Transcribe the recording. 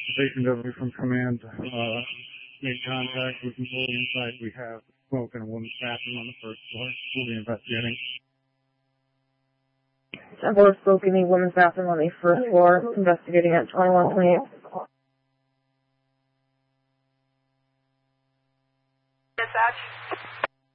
Station W from command. Made contact with employee inside. We have smoke in a woman's bathroom on the first floor. We'll be investigating. Temple smoke in the woman's bathroom on the first floor. Investigating at 2128. Dispatch.